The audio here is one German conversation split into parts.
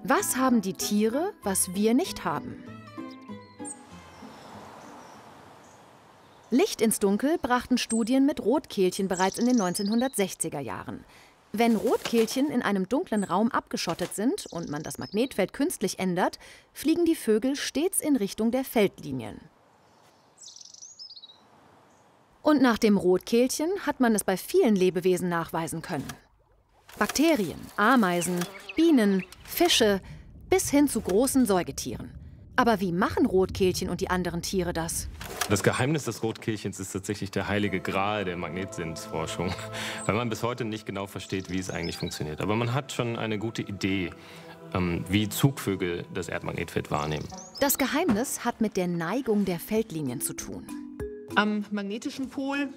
Was haben die Tiere, was wir nicht haben? Licht ins Dunkel brachten Studien mit Rotkehlchen bereits in den 1960er Jahren. Wenn Rotkehlchen in einem dunklen Raum abgeschottet sind und man das Magnetfeld künstlich ändert, fliegen die Vögel stets in Richtung der Feldlinien. Und nach dem Rotkehlchen hat man es bei vielen Lebewesen nachweisen können. Bakterien, Ameisen, Bienen, Fische bis hin zu großen Säugetieren. Aber wie machen Rotkehlchen und die anderen Tiere das? Das Geheimnis des Rotkehlchens ist tatsächlich der heilige Gral der Magnetsinnsforschung, weil man bis heute nicht genau versteht, wie es eigentlich funktioniert. Aber man hat schon eine gute Idee, wie Zugvögel das Erdmagnetfeld wahrnehmen. Das Geheimnis hat mit der Neigung der Feldlinien zu tun. Am magnetischen Pol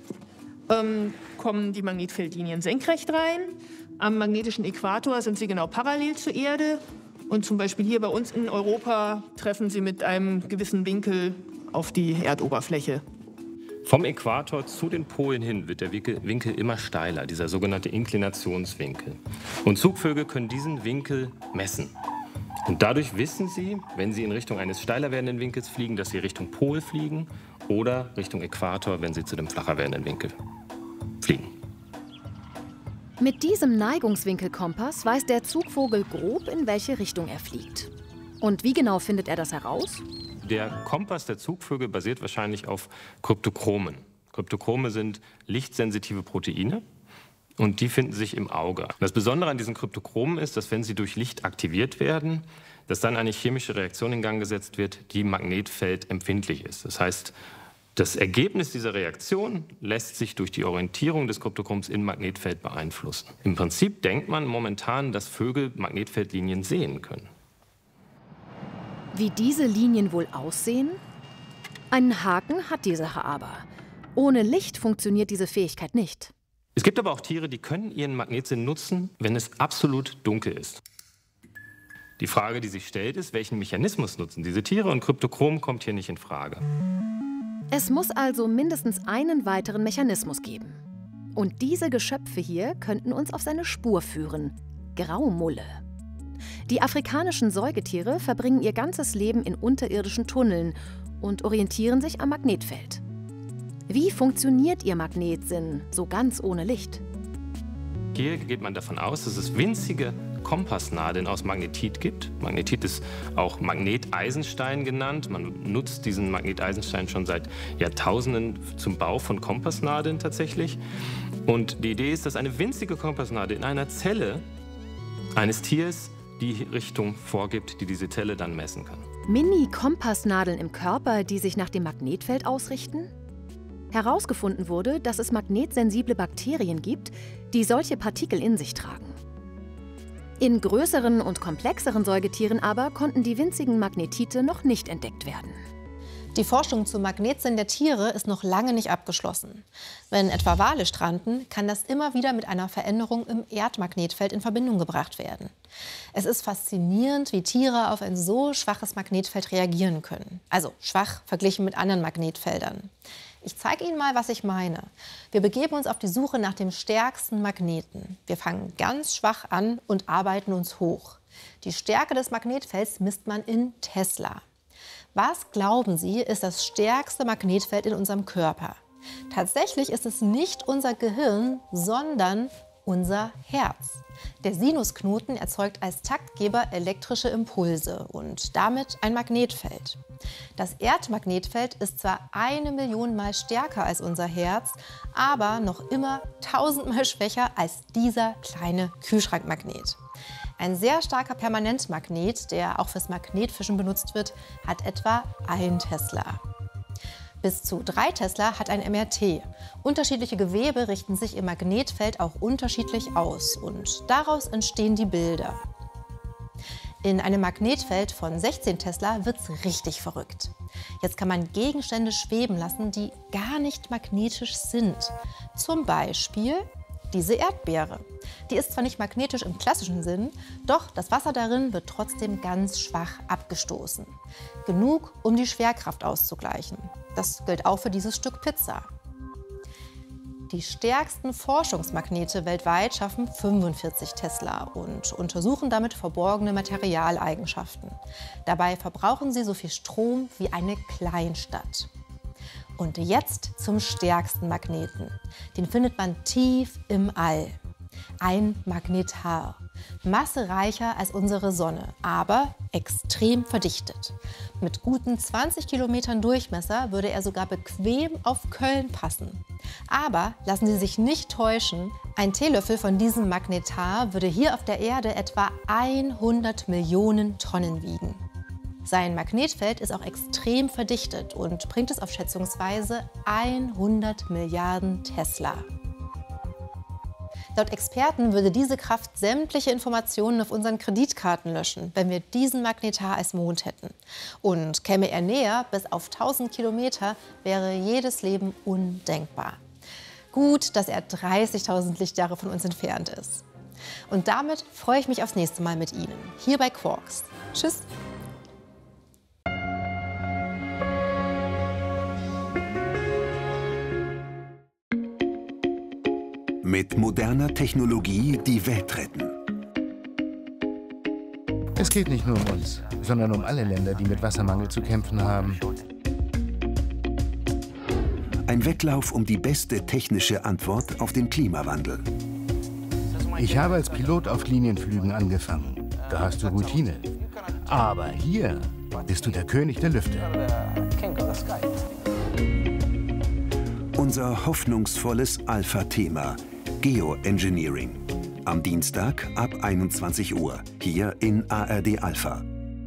kommen die Magnetfeldlinien senkrecht rein. Am magnetischen Äquator sind sie genau parallel zur Erde. Und zum Beispiel hier bei uns in Europa treffen sie mit einem gewissen Winkel auf die Erdoberfläche. Vom Äquator zu den Polen hin wird der Winkel immer steiler, dieser sogenannte Inklinationswinkel. Und Zugvögel können diesen Winkel messen. Und dadurch wissen sie, wenn sie in Richtung eines steiler werdenden Winkels fliegen, dass sie Richtung Pol fliegen oder Richtung Äquator, wenn sie zu dem flacher werdenden Winkel fliegen. Mit diesem Neigungswinkelkompass weiß der Zugvogel grob, in welche Richtung er fliegt. Und wie genau findet er das heraus? Der Kompass der Zugvögel basiert wahrscheinlich auf Kryptochromen. Kryptochrome sind lichtsensitive Proteine und die finden sich im Auge. Das Besondere an diesen Kryptochromen ist, dass wenn sie durch Licht aktiviert werden, dass dann eine chemische Reaktion in Gang gesetzt wird, die magnetfeldempfindlich ist. Das heißt, das Ergebnis dieser Reaktion lässt sich durch die Orientierung des Kryptochroms im Magnetfeld beeinflussen. Im Prinzip denkt man momentan, dass Vögel Magnetfeldlinien sehen können. Wie diese Linien wohl aussehen? Einen Haken hat die Sache aber. Ohne Licht funktioniert diese Fähigkeit nicht. Es gibt aber auch Tiere, die können ihren Magnetsinn nutzen, wenn es absolut dunkel ist. Die Frage, die sich stellt, ist, welchen Mechanismus nutzen diese Tiere? Und Kryptochrom kommt hier nicht in Frage. Es muss also mindestens einen weiteren Mechanismus geben. Und diese Geschöpfe hier könnten uns auf seine Spur führen. Graumulle. Die afrikanischen Säugetiere verbringen ihr ganzes Leben in unterirdischen Tunneln und orientieren sich am Magnetfeld. Wie funktioniert ihr Magnetsinn so ganz ohne Licht? Hier geht man davon aus, dass es winzige Kompassnadeln aus Magnetit gibt. Magnetit ist auch Magneteisenstein genannt. Man nutzt diesen Magneteisenstein schon seit Jahrtausenden zum Bau von Kompassnadeln tatsächlich. Und die Idee ist, dass eine winzige Kompassnadel in einer Zelle eines Tiers die Richtung vorgibt, die diese Zelle dann messen kann. Mini-Kompassnadeln im Körper, die sich nach dem Magnetfeld ausrichten? Herausgefunden wurde, dass es magnetsensible Bakterien gibt, die solche Partikel in sich tragen. In größeren und komplexeren Säugetieren aber konnten die winzigen Magnetite noch nicht entdeckt werden. Die Forschung zum Magnetsinn der Tiere ist noch lange nicht abgeschlossen. Wenn etwa Wale stranden, kann das immer wieder mit einer Veränderung im Erdmagnetfeld in Verbindung gebracht werden. Es ist faszinierend, wie Tiere auf ein so schwaches Magnetfeld reagieren können. Also schwach verglichen mit anderen Magnetfeldern. Ich zeige Ihnen mal, was ich meine. Wir begeben uns auf die Suche nach dem stärksten Magneten. Wir fangen ganz schwach an und arbeiten uns hoch. Die Stärke des Magnetfelds misst man in Tesla. Was, glauben Sie, ist das stärkste Magnetfeld in unserem Körper? Tatsächlich ist es nicht unser Gehirn, sondern unser Herz. Der Sinusknoten erzeugt als Taktgeber elektrische Impulse und damit ein Magnetfeld. Das Erdmagnetfeld ist zwar 1 Million Mal stärker als unser Herz, aber noch immer 1000-mal schwächer als dieser kleine Kühlschrankmagnet. Ein sehr starker Permanentmagnet, der auch fürs Magnetfischen benutzt wird, hat etwa 1 Tesla. Bis zu 3 Tesla hat ein MRT. Unterschiedliche Gewebe richten sich im Magnetfeld auch unterschiedlich aus und daraus entstehen die Bilder. In einem Magnetfeld von 16 Tesla wird's richtig verrückt. Jetzt kann man Gegenstände schweben lassen, die gar nicht magnetisch sind. Zum Beispiel diese Erdbeere. Die ist zwar nicht magnetisch im klassischen Sinn, doch das Wasser darin wird trotzdem ganz schwach abgestoßen. Genug, um die Schwerkraft auszugleichen. Das gilt auch für dieses Stück Pizza. Die stärksten Forschungsmagnete weltweit schaffen 45 Tesla und untersuchen damit verborgene Materialeigenschaften. Dabei verbrauchen sie so viel Strom wie eine Kleinstadt. Und jetzt zum stärksten Magneten. Den findet man tief im All. Ein Magnetar. Massereicher als unsere Sonne, aber extrem verdichtet. Mit guten 20 Kilometern Durchmesser würde er sogar bequem auf Köln passen. Aber lassen Sie sich nicht täuschen, ein Teelöffel von diesem Magnetar würde hier auf der Erde etwa 100 Millionen Tonnen wiegen. Sein Magnetfeld ist auch extrem verdichtet und bringt es auf schätzungsweise 100 Milliarden Tesla. Laut Experten würde diese Kraft sämtliche Informationen auf unseren Kreditkarten löschen, wenn wir diesen Magnetar als Mond hätten. Und käme er näher, bis auf 1000 Kilometer, wäre jedes Leben undenkbar. Gut, dass er 30.000 Lichtjahre von uns entfernt ist. Und damit freue ich mich aufs nächste Mal mit Ihnen, hier bei Quarks. Tschüss! Mit moderner Technologie die Welt retten. Es geht nicht nur um uns, sondern um alle Länder, die mit Wassermangel zu kämpfen haben. Ein Wettlauf um die beste technische Antwort auf den Klimawandel. Ich habe als Pilot auf Linienflügen angefangen. Da hast du Routine. Aber hier bist du der König der Lüfte. Unser hoffnungsvolles Alpha-Thema: Geoengineering. Am Dienstag ab 21 Uhr, hier in ARD Alpha.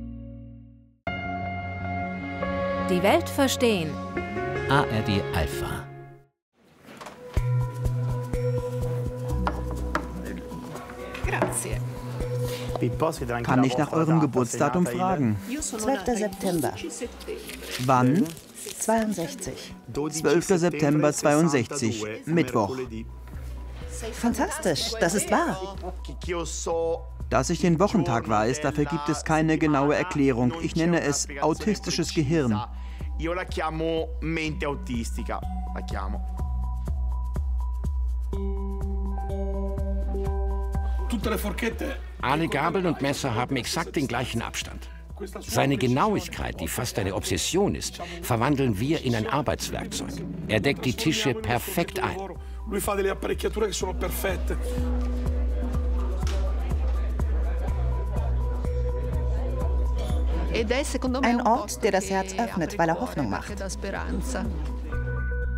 Die Welt verstehen. ARD Alpha. Kann ich nach eurem Geburtsdatum fragen? 12. September. Wann? 62. 12. September 62, Mittwoch. Fantastisch, das ist wahr. Dass ich den Wochentag weiß, dafür gibt es keine genaue Erklärung. Ich nenne es autistisches Gehirn. Alle Gabeln und Messer haben exakt den gleichen Abstand. Seine Genauigkeit, die fast eine Obsession ist, verwandeln wir in ein Arbeitswerkzeug. Er deckt die Tische perfekt ein. Ein Ort, der das Herz öffnet, weil er Hoffnung macht.